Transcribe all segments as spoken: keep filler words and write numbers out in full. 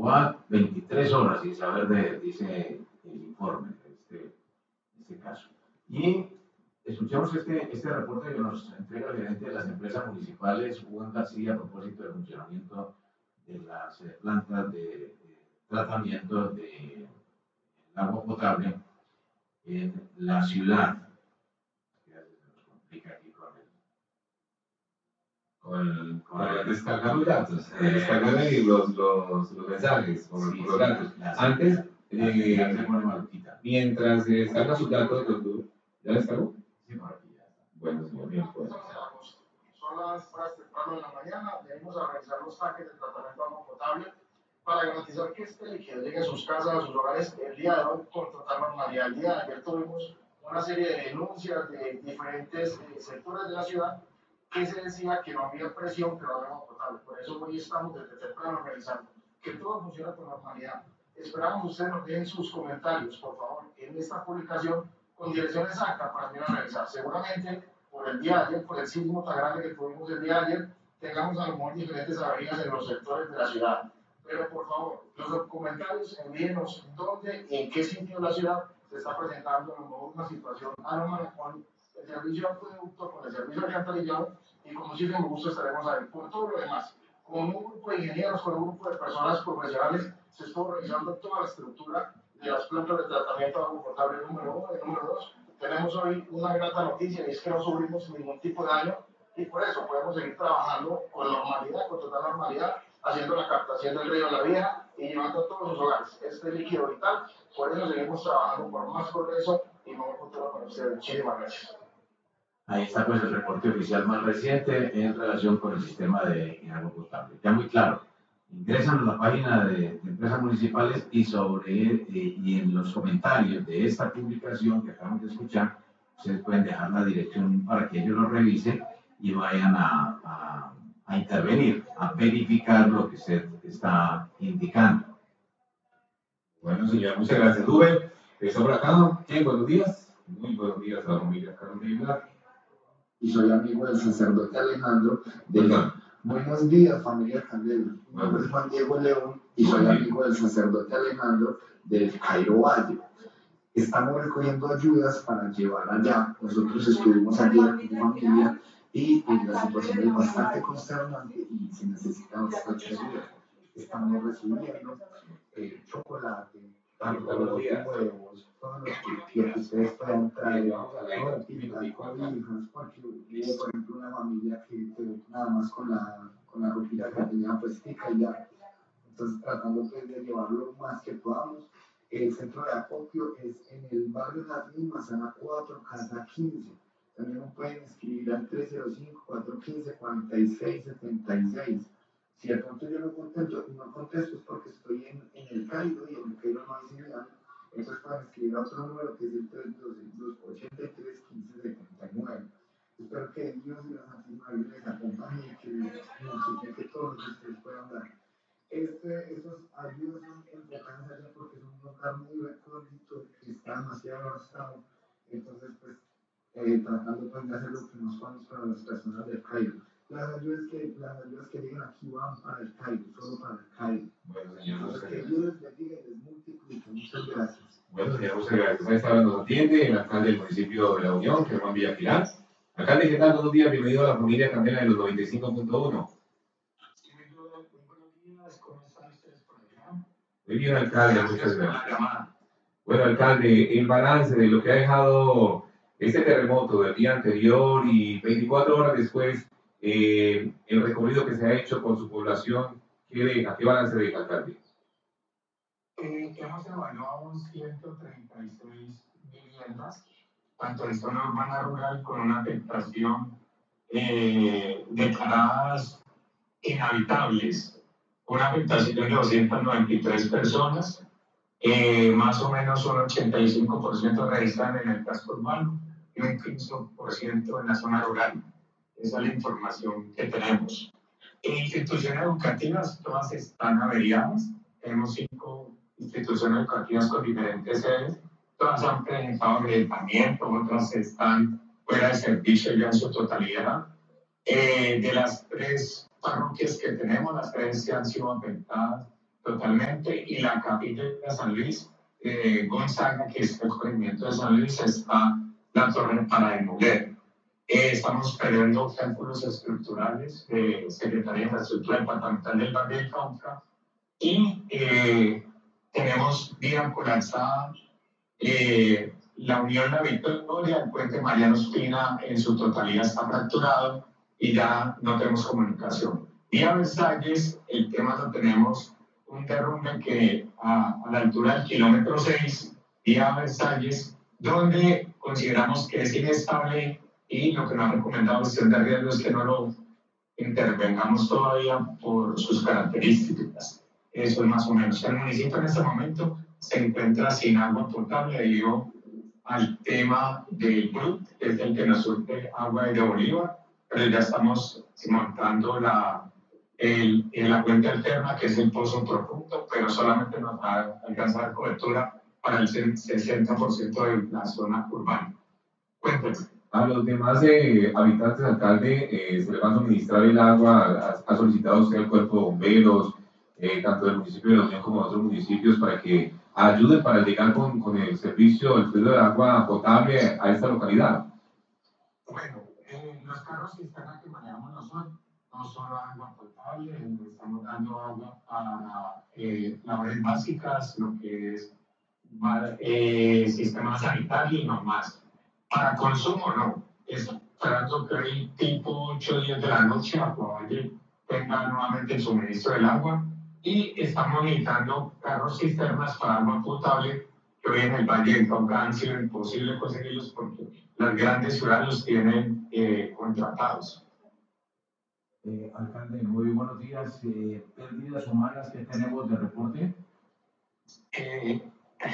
llevó veintitrés horas sin saber de, dice el informe de este, este caso. Y escuchamos este, este reporte que nos entrega el gerente de las empresas municipales, Juan García, a propósito del funcionamiento de las eh, plantas de, de tratamiento del agua potable en la ciudad. Ya se nos complica aquí con el Con, con el descargar los datos, eh, descargar ahí los, los, los mensajes con sí, los datos. Sí, antes, eh, mientras se descarga sus datos, ¿ya descargó? Sí, por aquí ya está. Bueno, señor, bien, pues. Son las horas temprano de la mañana, venimos a realizar los tanques de tratamiento de agua potable para garantizar que este líquido llegue a sus casas, a sus hogares el día de hoy con total normalidad. El día de ayer tuvimos una serie de denuncias de diferentes eh, sectores de la ciudad que se decía que no había presión, que no había agua potable. Por eso hoy estamos desde temprano realizando que todo funciona con normalidad. Esperamos ustedes nos dejen sus comentarios, por favor, en esta publicación con dirección exacta para ir a realizar. Seguramente por el día de ayer, por el sismo tan grande que tuvimos el día de ayer, tengamos a lo mejor diferentes averías en los sectores de la ciudad. Pero por favor, los comentarios envíenos dónde y en qué sitio de la ciudad se está presentando a lo mejor una situación anómala con el servicio de acueducto, con el servicio de alcantarillado, y con muchísimo gusto estaremos ahí. Por todo lo demás, con un grupo de ingenieros, con un grupo de personas profesionales, se estuvo revisando toda la estructura de las plantas de tratamiento de agua potable número uno y número dos. Tenemos hoy una grata noticia y es que no sufrimos ningún tipo de daño y por eso podemos seguir trabajando con normalidad, con total normalidad, haciendo la captación del río La Vieja y llevando a todos los hogares este líquido vital. Por eso seguimos trabajando por más progreso y mejor futuro con ustedes. Muchísimas gracias. Ahí está pues el reporte oficial más reciente en relación con el sistema de agua potable. Ya muy claro, ingresan a la página de, de empresas municipales y sobre eh, y en los comentarios de esta publicación que acabamos de escuchar, ustedes pueden dejar la dirección para que ellos lo revisen y vayan a, a, a intervenir, a verificar lo que usted está indicando. Bueno, señor, muchas gracias. Rubén, está por acá. ¿Qué? Buenos días. Muy buenos días a la familia Carolina. Y soy amigo del sacerdote Alejandro. De... Buenos días, familia Candela. Mi nombre es Juan Diego León y soy amigo del sacerdote Alejandro del Cairo Valle. Estamos recogiendo ayudas para llevar allá. Nosotros estuvimos ayer con familia y pues, la situación es bastante consternante y se necesita bastante ayuda. Estamos recibiendo eh, chocolate, huevos, todos los que ustedes puedan traer, ropitas, cobijas, porque hubo, por ejemplo, una familia que quedó nada más con la, con la ropita que tenía puestica y ya. Entonces, tratando pues, de llevar lo más que podamos. El centro de acopio es en el barrio Las Mismas, a la cuatro, casa quince. También nos pueden escribir al tres cero cinco, cuatro uno cinco, cuatro seis siete seis. Si de pronto yo no contesto, no contesto es porque estoy en, en el Cairo y en el Cairo no hay señal. Entonces pueden escribir a otro número que es el tres dos dos, ocho tres, uno cinco siete nueve. Espero que Dios y la Santísima Virgen les acompañen y que nos que todos los que ustedes puedan dar. Este, esas ayudas son enfocadas allá porque es un lugar muy recóndito que está demasiado avanzado. Entonces, pues, eh, tratando pues, de hacer lo que nos podamos para las personas del Cairo. Las ayudas que, las ayudas que llegan aquí van para el Cairo, solo para el Cairo. Bueno, señor, muchas gracias. Que Dios les bendiga y les multiplique. Muchas gracias. Bueno, señor, muchas gracias. A esta hora nos atiende el alcalde del municipio de La Unión, Germán Villafilán. Alcalde, ¿qué tal? Buenos días, bienvenido a la familia Candela de los noventa y cinco punto uno. Muy bien, alcalde, muchas gracias. Bueno, alcalde, el balance de lo que ha dejado este terremoto del día anterior y veinticuatro horas después, eh, el recorrido que se ha hecho con su población, ¿qué deja? ¿Qué balance deja, alcalde? Eh, hemos evaluado ciento treinta y seis viviendas, tanto en zona urbana rural con una afectación eh, declaradas inhabitables. Una afectación de doscientas noventa y tres personas, eh, más o menos un ochenta y cinco por ciento registran en el casco urbano y un quince por ciento en la zona rural. Esa es la información que tenemos. En instituciones educativas, todas están averiadas. Tenemos cinco instituciones educativas con diferentes sedes. Todas han presentado agrietamiento, otras están fuera de servicio ya en su totalidad. Eh, de las tres parroquias que tenemos, las tres se han sido afectadas totalmente, y la capilla de San Luis, eh, Gonzaga, que es el corregimiento de San Luis, está la torre para demoler. Eh, estamos peleando cálculos estructurales de Secretaría de Infraestructura Departamental del Valle del Cauca y eh, tenemos vía colapsada eh, la Unión La Victoria, el puente Mariano Espina en su totalidad está fracturado y ya no tenemos comunicación. Vía Versalles, el tema lo tenemos un derrumbe que a, a la altura del kilómetro seis, vía Versalles, donde consideramos que es inestable y lo que nos ha recomendado gestión de riesgo es que no lo intervengamos todavía por sus características. Eso es más o menos. El municipio en este momento se encuentra sin agua potable debido al tema del B R U T, que es el que nos surte agua de Bolívar, pero ya estamos montando la, el, la fuente alterna, que es el pozo profundo, pero solamente nos va a alcanzar cobertura para el sesenta por ciento de la zona urbana. Cuéntame. A los demás eh, habitantes, alcalde, eh, se les va a suministrar el agua. Ha, ha solicitado usted al cuerpo de bomberos, eh, tanto del municipio de La Unión como de otros municipios, para que ayuden para llegar con, con el servicio, el fluido de agua potable a esta localidad. Bueno, eh, los carros cisterna que manejamos nosotros no solo agua potable, estamos dando agua para eh, labores básicas, lo que es eh, sistema sanitario y no más. Para consumo no, esperando que hoy tipo ocho días de la noche a Valle tenga nuevamente el suministro del agua y estamos necesitando carros cisternas para agua potable que hoy en el Valle del Cauca han sido imposible conseguirlos porque las grandes ciudades los tienen eh, contratados. Eh, alcalde, muy buenos días. Eh, ¿Pérdidas humanas que tenemos de reporte? Eh,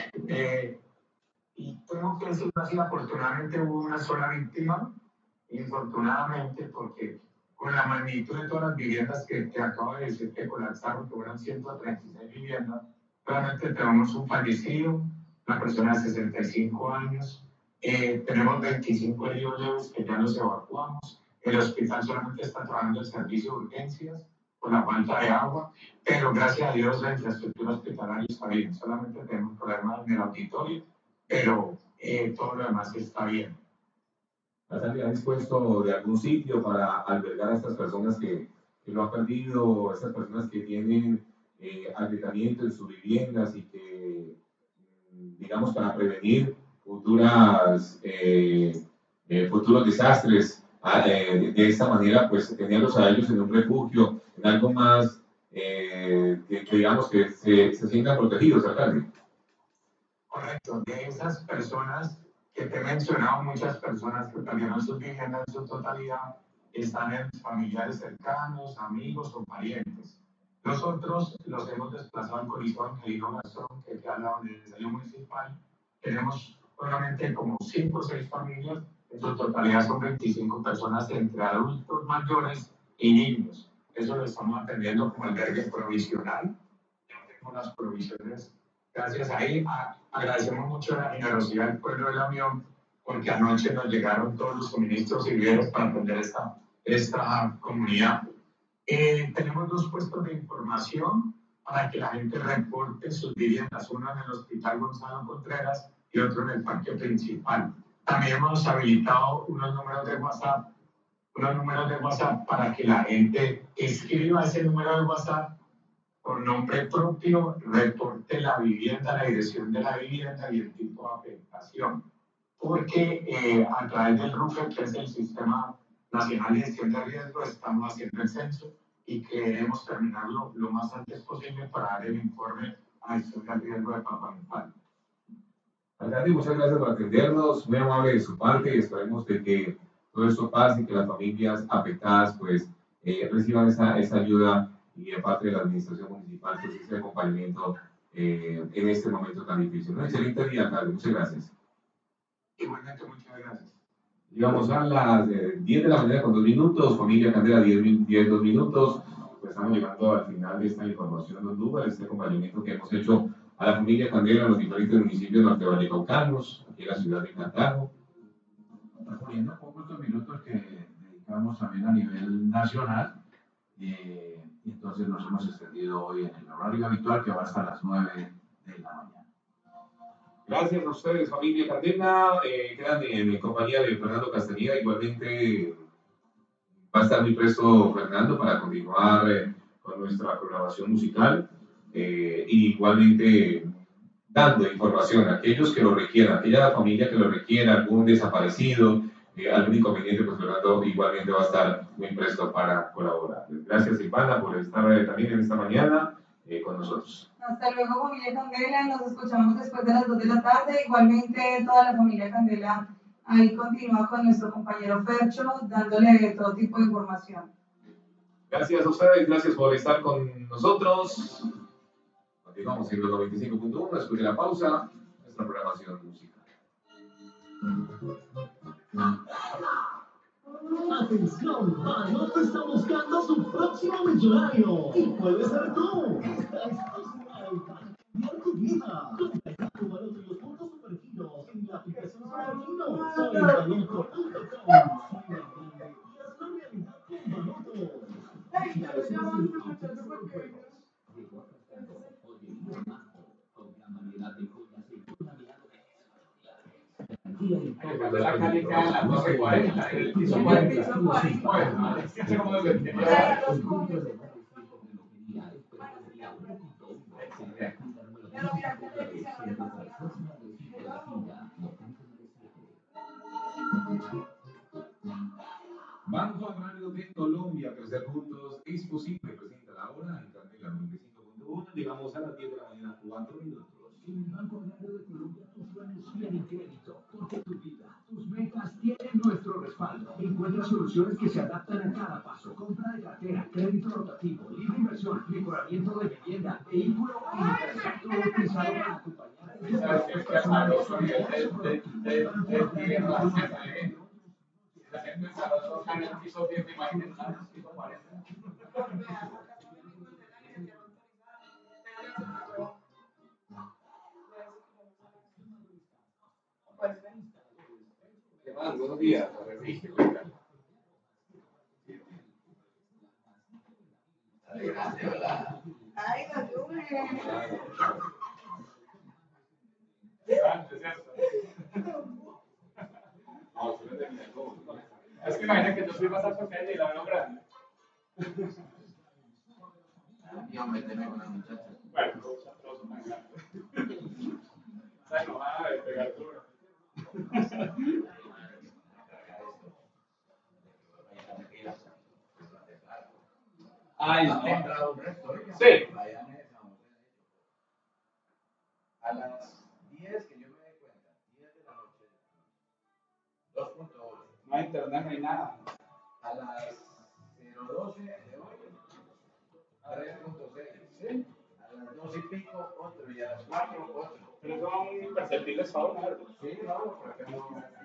eh, Y tengo que decirlo así, afortunadamente hubo una sola víctima, infortunadamente, porque con la magnitud de todas las viviendas que te acabo de decir que colapsaron, que fueron ciento treinta y seis viviendas, realmente tenemos un fallecido, una persona de sesenta y cinco años, eh, tenemos veinticinco heridos leves que ya los evacuamos, el hospital solamente está trabajando el servicio de urgencias por la falta de agua, pero gracias a Dios la infraestructura hospitalaria está bien, solamente tenemos problemas en el auditorio, pero eh, todo lo demás está bien. ¿Alcalde, ha dispuesto de algún sitio para albergar a estas personas que, que lo han perdido, estas personas que tienen eh, agregamiento en sus viviendas y que, digamos, para prevenir futuras, eh, eh, futuros desastres, eh, de esta manera, pues tenerlos a ellos en un refugio, en algo más, eh, que, que digamos que se, se sientan protegidos, alcalde? Correcto, de esas personas que te he mencionado, muchas personas que perdieron sus viviendas en su totalidad están en familiares cercanos, amigos o parientes. Nosotros los hemos desplazado al Coliseo Angelino Garzón, que queda al lado del Estadio Municipal. Tenemos solamente como cinco o seis familias, en su totalidad son veinticinco personas entre adultos mayores y niños. Eso lo estamos atendiendo como albergue provisional. Tenemos las provisiones. Gracias ahí, a, agradecemos mucho la generosidad del pueblo de La Unión, porque anoche nos llegaron todos los suministros y víveres para atender esta, esta comunidad. Eh, tenemos dos puestos de información para que la gente reporte sus viviendas, uno en el Hospital Gonzalo Contreras y otro en el parque principal. También hemos habilitado unos números de WhatsApp, unos números de WhatsApp para que la gente escriba ese número de WhatsApp con nombre propio, reporte la vivienda, la dirección de la vivienda y el tipo de afectación. Porque eh, a través del RUFE, que es el Sistema Nacional de Gestión de Riesgo, estamos haciendo el censo y queremos terminarlo lo más antes posible para dar el informe a gestión de riesgo departamental. Alcalde, muchas gracias por atendernos, muy amable de su parte, y esperemos de que todo esto pase y que las familias afectadas pues eh, reciban esa, esa ayuda y de parte de la administración municipal, pues ese acompañamiento eh, en este momento tan difícil. Un excelente día, alcalde, muchas gracias. Igualmente, muchas gracias. Llegamos a las eh, diez de la mañana con dos minutos, familia Candela, diez, dos minutos, pues estamos llegando al final de esta información de Honduras, este acompañamiento que hemos hecho a la familia Candela en los diferentes municipios norte vallecaucanos, aquí en la ciudad de Cartago. Poniendo un poco estos minutos que dedicamos también a nivel nacional, Eh, y entonces nos hemos extendido hoy en el horario habitual que va hasta las nueve de la mañana. Gracias a ustedes, familia Candela. Eh, quedan en, en compañía de Fernando Castañeda. Igualmente va a estar muy presto Fernando para continuar eh, con nuestra programación musical. Eh, y igualmente dando información a aquellos que lo requieran, aquella familia que lo requiera, algún desaparecido, eh, algún inconveniente, pues Fernando igualmente va a estar muy presto para colaborar. Gracias, Silvana, por estar eh, también en esta mañana eh, con nosotros. Hasta luego, familia Candela. Nos escuchamos después de las dos de la tarde. Igualmente, toda la familia Candela ahí continúa con nuestro compañero Fercho, dándole todo tipo de información. Gracias a ustedes, gracias por estar con nosotros. Continuamos en los noventa y cinco punto uno, después de la pausa, nuestra programación musical. Atención, Baloto está buscando su próximo millonario y puede ser tú. Esta es tu señal para cambiar tu vida. Completa tu Baloto y los puntos supergiros en la aplicación Supergiros. Soy baloto punto com. Soy el grande y hazlo realidad con Baloto. La calle queda a las doce y cuarenta, el piso cuarenta. Bueno, es que como desde el Banco Agrario de Colombia, crecer juntos es posible. Presenta la hora en Candela noventa y cinco punto uno. Llegamos a las diez de la mañana, cuatro minutos. En el Banco Agrario de Colombia tus sueños tienen crédito, porque tu vida, tus metas tienen nuestro respaldo. Encuentra soluciones que se adaptan a cada paso. Compra de cartera, crédito rotativo, libre inversión, mejoramiento de vivienda, vehículo y licencia. Todo pensado para acompañar a tus personales familiares o productivos. La gente está en el piso diez, imagínense, en el piso cuarenta. ¿Qué más? Buenos días. Ay, la lluvia. Es que imagina que yo soy más alto que ella y la veo grande. Yo meterme con las muchachas. Bueno, todos son tan grandes. Está enojada de pegar duro. Ay, no. Sí. A las diez que yo me dé cuenta, diez de la noche, dos punto ocho. No hay internet, no hay nada. A las cero doce de hoy, tres punto seis. ¿Sí? A las dos y pico, otro. Y a las cuatro, otro. Pero son imperceptibles para uno, ¿verdad? Sí, no, por acá no.